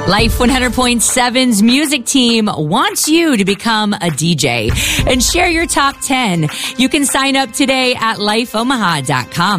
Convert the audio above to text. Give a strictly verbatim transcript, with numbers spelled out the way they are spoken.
Life one hundred point seven's music team wants you to become a D J and share your top ten. You can sign up today at life omaha dot com.